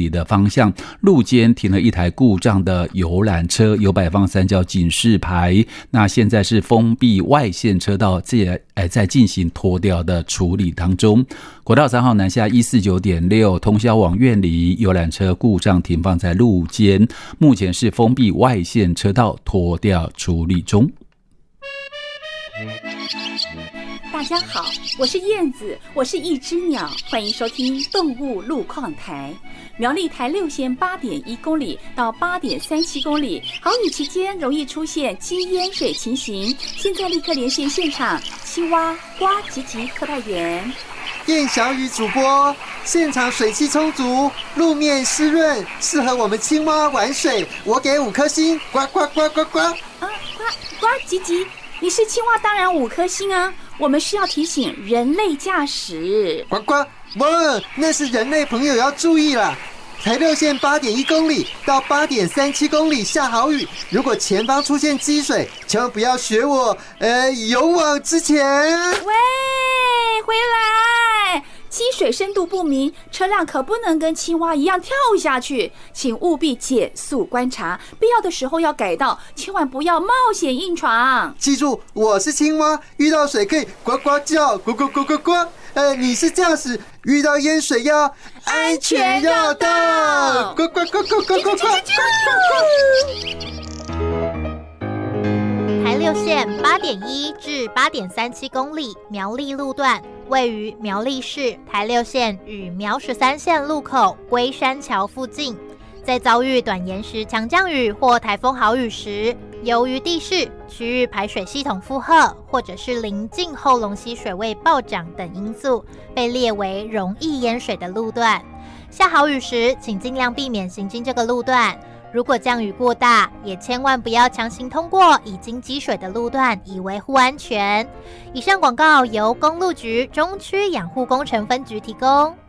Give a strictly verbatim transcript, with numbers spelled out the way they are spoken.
里的方向，路肩停了一台故障的游览车，有摆放三角警示牌。那现在是封闭外线车道，这也在进行拖吊的处理当中。国道三号南下一四九点六通宵往苑里，游览车故障停放在路肩，目前是封闭外线车道拖吊处理中。 大家好，我是燕子，我是一只鸟，欢迎收听动物路况台。苗栗台六线八点一公里到八点三七公里，豪雨期间容易出现积淹水情形，现在立刻连线现场，青蛙、呱吉吉特派员。 燕小雨主播，现场水汽充足，路面湿润，适合我们青蛙玩水，我给五颗星，呱呱呱呱呱。 啊，呱呱吉吉，你是青蛙，当然五颗星啊。我们需要提醒人类驾驶。 呱呱，哇，那是人类朋友要注意了。台六线八点一公里到八点三七公里下豪雨，如果前方出现积水，千万不要学我，呃，勇往直前。 喂，回来！积水深度不明，车辆可不能跟青蛙一样跳下去，请务必减速观察，必要的时候要改道，千万不要冒险硬闯。 记住，我是青蛙，遇到水可以呱呱叫，呱呱呱呱呱。呃，你是驾驶，遇到淹水要安全绕道，呱呱呱呱呱呱呱。 台六线八点一至八点三七公里苗栗路段，位于苗栗市台六线与苗十三线路口龟山桥附近。在遭遇短延时强降雨或台风豪雨时，由于地势、区域排水系统负荷，或者是临近后龙溪水位暴涨等因素，被列为容易淹水的路段。下豪雨时，请尽量避免行经这个路段。如果降雨过大，也千万不要强行通过已经积水的路段，以维护安全。以上广告由公路局中区养护工程分局提供。